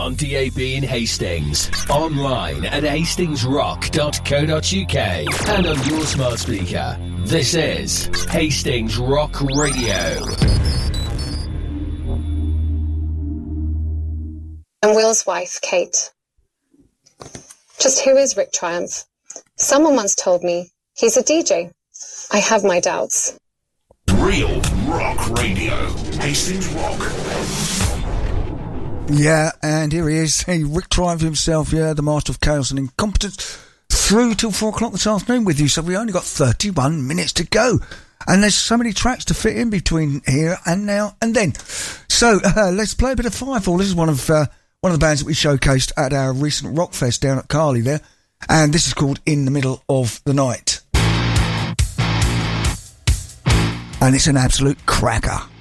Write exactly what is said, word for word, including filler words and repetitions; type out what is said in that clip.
On D A B in Hastings, online at hastings rock dot co dot uk, and on your smart speaker. This is Hastings Rock Radio. I'm Will's wife, Kate. Just who is Rick Triumph? Someone once told me he's a D J. I have my doubts. Real Rock Radio. Hastings Rock. Yeah, and here he is, hey, Rick Triumph himself, yeah, the master of chaos and incompetence, through till four o'clock this afternoon with you, so we only got thirty-one minutes to go. And there's so many tracks to fit in between here and now and then. So, uh, let's play a bit of Firefall. This is one of, uh, one of the bands that we showcased at our recent Rockfest down at Carley there. And this is called In the Middle of the Night. And it's an absolute cracker.